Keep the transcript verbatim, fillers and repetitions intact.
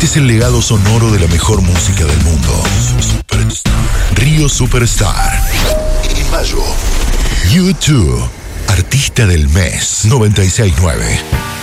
Este es el legado sonoro de la mejor música del mundo. Río Superstar. En mayo, U dos, Artista del Mes noventa y seis nueve.